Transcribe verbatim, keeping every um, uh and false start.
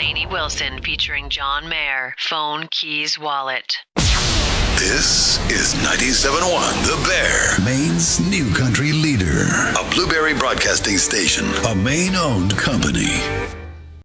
Janie Wilson featuring John Mayer. Phone, keys, wallet. This is ninety-seven point one The Bear, Maine's new country leader. A Blueberry Broadcasting Station, a Maine-owned company.